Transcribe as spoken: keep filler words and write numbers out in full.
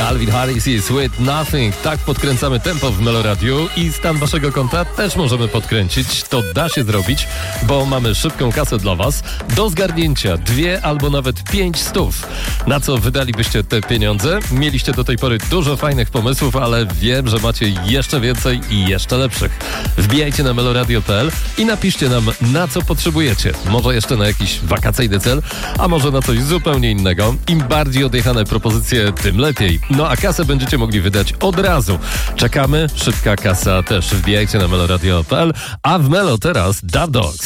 Calvin Harris is with nothing. Tak podkręcamy tempo w Meloradiu i stan waszego konta też możemy podkręcić. To da się zrobić, bo mamy szybką kasę dla was. Do zgarnięcia dwie albo nawet pięć stów. Na co wydalibyście te pieniądze? Mieliście do tej pory dużo fajnych pomysłów, ale wiem, że macie jeszcze więcej i jeszcze lepszych. Wbijajcie na meloradio kropka p l i napiszcie nam, na co potrzebujecie. Może jeszcze na jakiś wakacyjny cel, a może na coś zupełnie innego. Im bardziej odjechane propozycje, tym lepiej. No a kasę będziecie mogli wydać od razu. Czekamy, szybka kasa też. Wbijajcie na meloradio kropka p l, a w Melo teraz Dub Dogs.